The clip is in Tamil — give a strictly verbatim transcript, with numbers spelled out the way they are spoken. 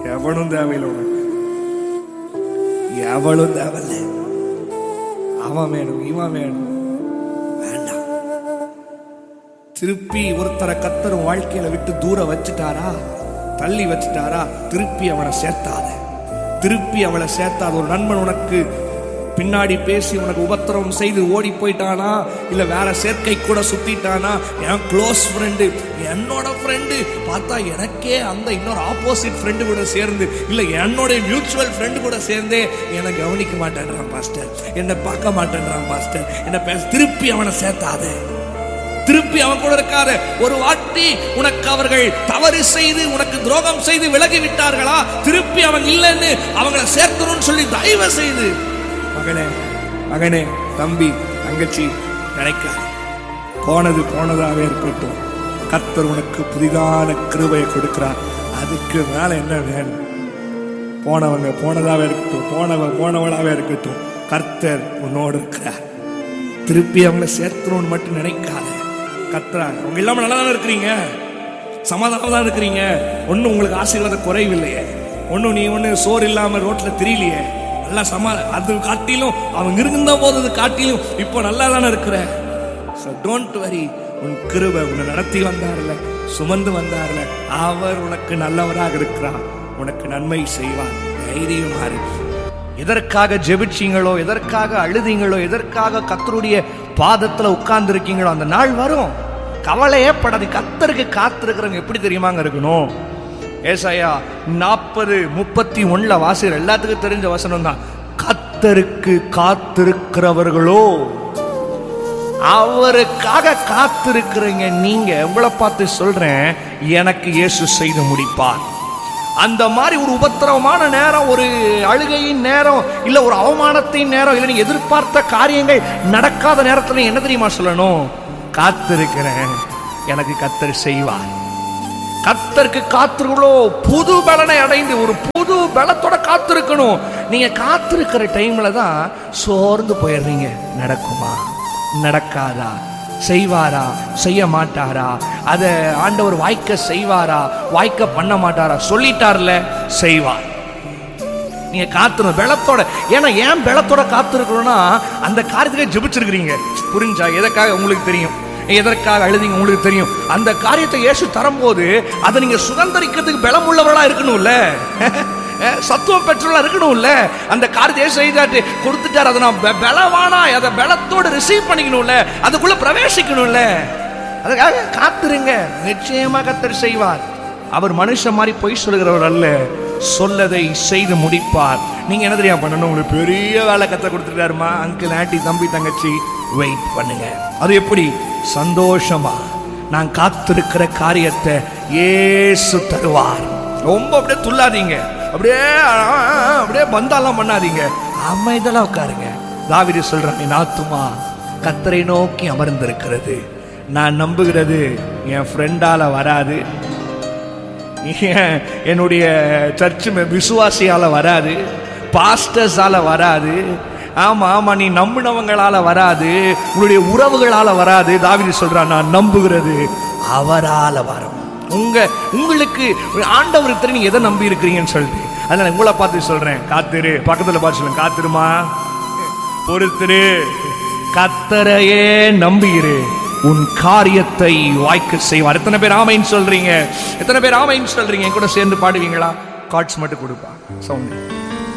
எவனும் தேவையில்லை உனக்கு, எவளும் தேவையில்லை. அவன் வேணும், இவன் வேணும், வேண்டாம். திருப்பி ஒருத்தரை கர்த்தர் வாழ்க்கையில விட்டு தூரம் வச்சுட்டாரா, தள்ளி வச்சுட்டாரா, திருப்பி அவனை சேர்த்தாத, திருப்பி அவளை சேர்த்தாத. ஒரு நண்பன் உனக்கு பின்னாடி பேசி உனக்கு உபத்திரவம் செய்து ஓடி போயிட்டானா, இல்ல வேற சேர்க்கை கூட சுத்திட்டானா, என் க்ளோஸ் ஃப்ரெண்டு, என்னோட ஃப்ரெண்டு பார்த்தா எனக்கே அந்த இன்னொரு ஆப்போசிட் ஃப்ரெண்டு கூட சேர்ந்து, இல்ல என்னோட மியூச்சுவல் ஃப்ரெண்டு கூட சேர்ந்தே என்னை கவனிக்க மாட்டேன்றான் பாஸ்டர், என்னை பார்க்க மாட்டேன்றான் பாஸ்டர், என்ன பேச. திருப்பி அவனை சேர்த்தாத, திருப்பி அவன் கூட இருக்காத. ஒரு வாட்டி உனக்கு அவர்கள் தவறு செய்து உனக்கு துரோகம் செய்து விலகி விட்டார்களா, திருப்பி அவன் இல்லைன்னு அவங்களை சேர்க்கணும்னு சொல்லி தயவு செய்து மகனே, மகனே, தம்பி, தங்கச்சி நினைக்காது. போனது போனதாவே இருக்கட்டும். கர்த்தர் உனக்கு புதிதான கிருபையை கொடுக்கிறார். அதுக்கு மேல என்ன வேணும்? போனவங்க போனதாவே இருக்கட்டும், போனவ போனவளாவே இருக்கட்டும். கர்த்தர் உன்னோடு இருக்கிறார். திருப்பி அவங்களை சேர்க்கணும்னு மட்டும் நினைக்காத. கர்த்தர் அவங்க இல்லாம நல்லா தான் இருக்கிறீங்க, சமாதானம் தான் இருக்கிறீங்க, ஒன்னும் உங்களுக்கு ஆசீர்வாத குறைவில்லையே, ஒன்னும் நீ ஒண்ணு சோறு இல்லாம ரோட்ல தெரியலையே, நல்லா சமா அது காட்டிலும் அவங்க இருந்த போது காட்டிலும் இப்போ நல்லா தானே இருக்கிற. So don't worry. உன் கிருபை உன்னை நடத்தி வந்தார்ல, சுமந்து வந்தார்ல, அவர் உனக்கு நல்லவராக இருக்கிறார், உனக்கு நன்மை செய்வார். தைரியமா இருக்கு. எதற்காக ஜெபிச்சீங்களோ, எதற்காக அழுதீங்களோ, எதற்காக கர்த்தருடைய பாதத்துல உட்கார்ந்து இருக்கீங்களோ, அந்த நாள் வரும். கவலையே படாது. கர்த்தருக்கு காத்திருக்கிறவங்க எப்படி தெரியுமாங்க இருக்கணும்? ஏசாயா நாற்பது முப்பத்தி ஒண்ணுல வாசிக்கிற எல்லாத்துக்கும் தெரிஞ்ச வசனம் தான். கர்த்தருக்கு காத்திருக்கிறவர்களோ, அவருக்காக காத்திருக்கிறீங்க நீங்க. உங்களை பார்த்து சொல்றேன், எனக்கு இயேசு செய்து முடிப்பார். அந்த மாதிரி ஒரு உபத்திரவமான நேரம், ஒரு அழுகையின் நேரம், இல்ல ஒரு அவமானத்தின் நேரம், இல்ல நீங்க எதிர்பார்த்த காரியங்கள் நடக்காத நேரத்துல என்ன தெரியுமா சொல்லணும்? காத்திருக்கிறேன், எனக்கு கர்த்தர் செய்வார். கர்த்தருக்கு காத்திருக்கிறோ புது பலனை அடைந்து ஒரு புது பலத்தோட காத்திருக்கணும். நீங்க காத்திருக்கிற டைம்ல தான் சோர்ந்து போயிடுறீங்க. நடக்குமா, நடக்காதா, செய்வாரா, செய்ய மாட்டாரா, அத ஆண்டவர் வாய்க்க செய்வாரா, வாய்க்க பண்ண மாட்டாரா, சொல்லிட்டார்ல செய்வார். நீங்க காத்துற பலத்தோட. ஏன்னா ஏன் பலத்தோட காத்திருக்கணும்னா, அந்த காரியத்துக்கு ஜெபிச்சிருக்கிறீங்க. புரிஞ்சா? எதற்காக உங்களுக்கு தெரியும், எதற்காக அழுதிங்க உங்களுக்கு தெரியும். அந்த காரியத்தை இயேசு தரும்போது அதை நீங்க சுதந்திரிக்கிறதுக்கு பலம் உள்ளவர்களா இருக்கணும்ல, சத்துவம் பெற்றுள்ள இருக்கணும்ல. அந்த காரியத்தை செய்தாட்டு கொடுத்துட்டார், அதை நான் பலவானா அதை பலத்தோடு ரிசீவ் பண்ணிக்கணும்ல, அதுக்குள்ள பிரவேசிக்கணும்ல. அதுக்காக காத்துருங்க, நிச்சயமா கர்த்தர் செய்வார். அவர் மனுஷன் மாதிரி பொய் சொல்கிறவர் அல்ல, சொல்லதை செய்து முடிப்பார். நீங்க என்ன தெரியாம பண்ணணும்? உங்களுக்கு பெரிய வேலை கத்த கொடுத்துட்டாருமா, அங்கிள், ஆண்டி, தம்பி, தங்கச்சி, வெயிட் பண்ணுங்க. அது எப்படி? சந்தோஷமா நான் காத்திருக்கிற காரியத்தை இயேசு தருவார். ரொம்ப அப்படியே துள்ளாதீங்க, அப்படியே அப்படியே பந்தாலாம் பண்ணாதீங்க, அமைதலா உட்காருங்க. தாவீது சொல்றான், என் ஆத்துமா கர்த்தரை நோக்கி அமர்ந்திருக்கிறது. நான் நம்புகிறது என் ஃப்ரெண்டால வராது, என்னுடைய சர்ச் விசுவாசியால வராது, பாஸ்டர்ஸால வராது, ஆமா ஆமா நீ நம்பினவங்களால வராது, உங்களுடைய உறவுகளால வராது. தாவீது சொல்றான், நான் நம்புகிறது அவரால வரும். உங்க உங்களுக்கு ஆண்டவருக்கு தெரியும் நீங்க எதை நம்பி இருக்கிறீங்கன்னு சொல்லிட்டு. அதனால உங்களை பார்த்து சொல்றேன், காத்திரு. பக்கத்துல பார்த்து சொல்லுங்க, காத்திருமா, பொறுத்திரு, கர்த்தரையே நம்பிரு, உன் காரியத்தை வாய்க்க செய்வார். எத்தனை பேர் ஆமைன்னு சொல்றீங்க? எத்தனை பேர் ஆமைன்னு சொல்றீங்க? கூட சேர்ந்து பாடுவீங்களா? கார்ட்ஸ் மட்டும் கொடுப்பா சவுண்ட்.